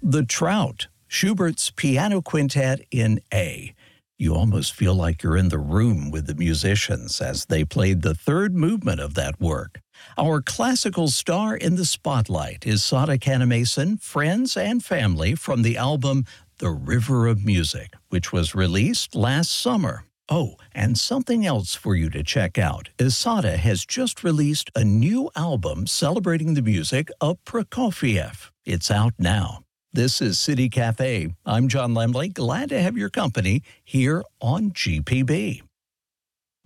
The Trout, Schubert's Piano Quintet in A. You almost feel like you're in the room with the musicians as they played the third movement of that work. Our classical star in the spotlight is Sada Kanemason, friends and family from the album The River of Music, which was released last summer. Oh, and something else for you to check out is Sada has just released a new album celebrating the music of Prokofiev. It's out now. This is City Cafe. I'm John Lemley. Glad to have your company here on GPB.